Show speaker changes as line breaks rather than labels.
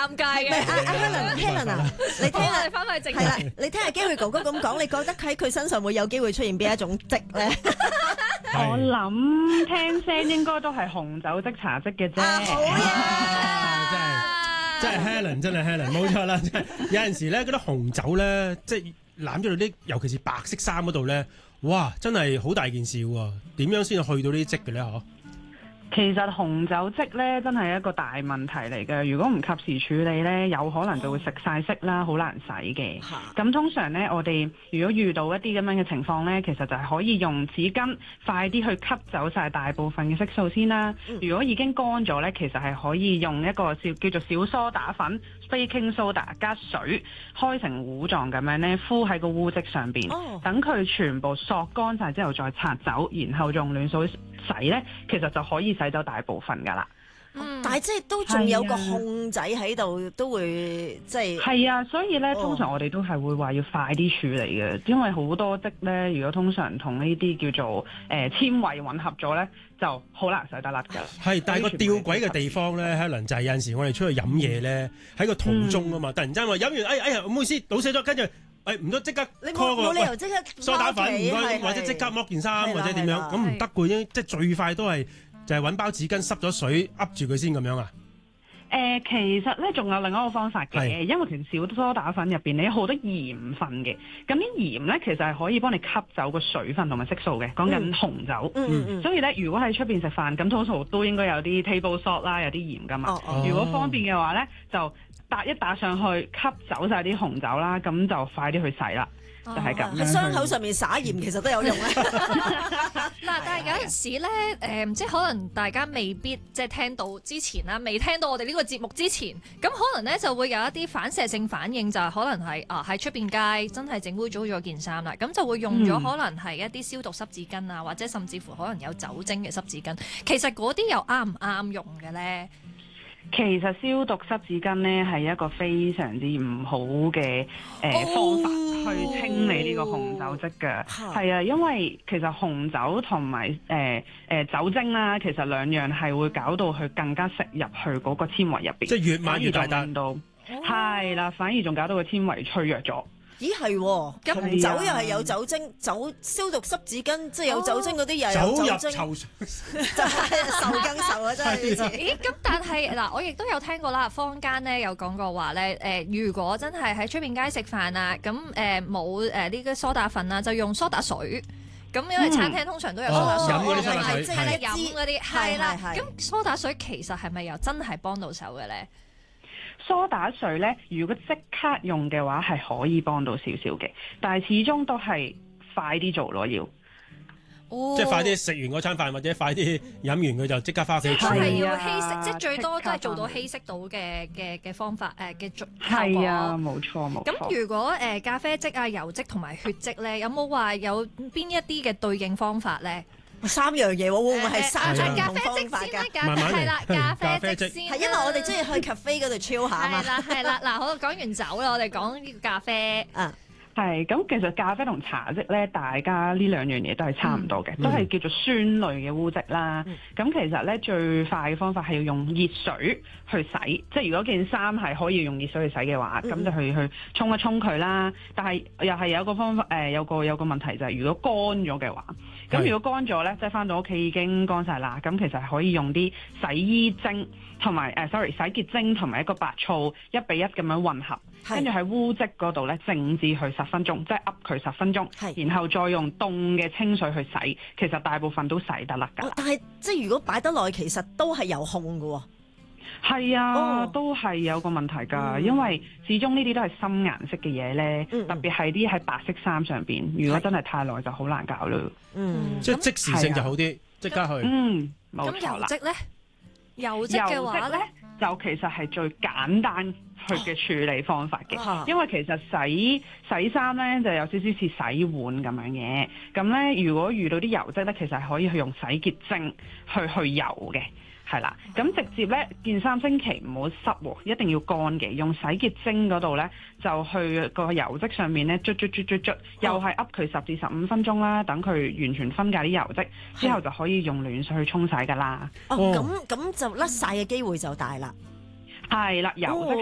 尷尬嘅。
Helen 啊，你聽下，
翻返去正題。
係啦，你聽下機會哥哥咁講，你覺得喺佢身上會有機會出現邊一種積咧？
我諗聽聲應該都係紅酒漬茶漬嘅啫。
好
啊！真係 Helen， 真係 Helen， 冇錯啦！真係有陣時咧，嗰啲紅酒咧，即係攬咗到啲，尤其是白色衫嗰度咧，哇！真係好大件事喎。點樣先去到呢啲漬嘅咧？嗬？
其實紅酒漬咧真係一個大問題嚟嘅，如果唔及時處理咧，有可能就會食晒色啦，好難洗嘅。咁通常咧，我哋如果遇到一啲咁樣嘅情況咧，其實就係可以用紙巾快啲去吸走晒大部分嘅色素先啦。如果已經乾咗咧，其實係可以用一個叫做小梳打粉 baking soda 加水開成糊狀咁樣咧，敷喺個污漬上邊，等佢全部索乾晒之後再擦走，然後用暖水洗咧，其實就可以洗走大部分噶啦。
但係即係都仲有個控仔喺度，都會即係。係
啊，所以咧，通常我哋都係會話要快啲處理嘅，因為好多漬咧，如果通常同呢啲叫做纖維混合咗咧，就好難洗得甩㗎。
係，但係個吊詭嘅地方咧，Helen就係有陣時我哋出去飲嘢咧，喺個途中啊嘛，突然間話飲完，哎呀，唔好意思，倒瀉咗，跟住。唔得，即刻 call
冇理由即刻
梳打粉，唔該，或者即刻剝件衫，或者點樣，咁唔得嘅，即係最快都係就係揾包紙巾濕咗水噏住佢先咁樣啊？
其實咧仲有另一個方法嘅，因為其實小梳打粉入邊咧有好多鹽分嘅，咁啲鹽咧其實係可以幫你吸走個水分同埋色素嘅。講緊紅酒，所以咧如果喺出邊食飯，咁通常都應該有啲 table salt 啦，有啲鹽噶嘛。如果方便嘅話咧，就打一打上去，吸走晒啲紅酒啦，咁就快啲去洗啦。就係咁。
喺傷口上面撒鹽其實都有用咧。
但係有陣時咧，即係可能大家未必即係聽到之前啦，未聽到我哋呢個節目之前，咁可能咧就會有一啲反射性反應，就係可能係喺出邊街真係整污糟咗件衫啦，咁就會用咗可能係一啲消毒濕紙巾啊，或者甚至乎可能有酒精嘅濕紙巾。其實嗰啲又啱唔啱用嘅咧？
其實消毒濕紙巾咧係一個非常之唔好嘅方法去清理呢個紅酒漬嘅。係啊，因為其實紅酒同埋酒精啦，其實兩樣係會搞到佢更加食入去嗰個纖維入邊，
即係越買越大單。
係啦，反而仲搞到個纖維脆弱咗。
咦係喎，紅酒又係有酒精，消毒濕紙巾即係有酒精嗰啲又有酒精，
酒入臭水，
就係受更受啊！真係。
咦？咁但係嗱，我亦都有聽過啦，坊間咧有講過話咧，如果真係喺出邊街食飯啊，咁冇呢個梳打粉啊，就用梳打水。咁因為餐廳通常都有梳打水，
飲嗰啲梳打水，
係啦，飲嗰啲係啦。咁梳打水其實係咪又真係幫到手嘅咧？
梳打水咧，如果即刻用嘅話，係可以幫到少少嘅，但係始終都係快啲做咯，要。
即係快啲食完嗰餐飯，或者快啲飲完佢就即刻翻屋企。
係要稀釋，即係最多都係做到稀釋到嘅方法嘅效果。
係啊，冇錯冇錯。
咁如果咖啡漬啊、油漬同埋血漬咧，有冇話有邊一啲嘅對應方法咧？
三樣嘢喎，會唔會係三種
咖啡
方法㗎？
係啦，咖啡漬先。
係因為我哋中意去 cafe 嗰度 chill 下啊嘛。
係啦，嗱，好，講完酒啦，我哋講呢個咖啡啊。
係，咁其實咖啡同茶漬咧，大家呢兩樣嘢都係差唔多嘅，都係叫做酸類嘅污漬啦。咁其實咧最快嘅方法係要用熱水去洗，即係如果件衫係可以用熱水去洗嘅話，咁就去沖一沖佢啦。但係又係有一個方法，有個問題就係如果乾咗嘅話，咁如果乾咗咧，即係返到屋企已經乾晒啦，咁其實係可以用啲洗衣精同埋洗潔精同埋一個白醋1比1咁樣混合。跟住喺污漬嗰度咧靜置佢10分鐘，即係噏佢10分鐘，然後再用凍嘅清水去洗，其實大部分都洗得甩㗎。
但係即係如果擺得耐，其實都係有控㗎喎。
係啊，都係有個問題㗎，因為始終呢啲都係深顏色嘅嘢咧，特別係啲喺白色衫上邊，如果真係太耐就好難搞咯。
即係即時性就好啲，即刻去。
冇錯啦。
咁油漬咧？油漬嘅話咧，
就其實係最簡單嘅處理方法嘅，因為其實洗衫咧就有少少似洗碗咁樣嘅。咁咧如果遇到啲油漬咧，其實係可以去用洗潔精去油嘅，係啦。咁直接咧件衫千祈唔好濕喎，一定要乾嘅。用洗潔精嗰度咧就去個油漬上面咧捽，又係噏佢10至15分鐘啦，等佢完全分解啲油漬之後就可以用暖水去沖洗㗎啦。
咁就甩晒嘅機會就大啦。
係啦，油漬